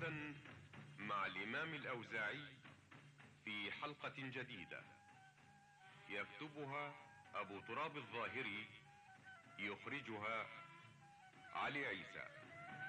غدا مع الإمام الأوزاعي في حلقة جديدة يكتبها أبو تراب الظاهري، يخرجها علي عيسى.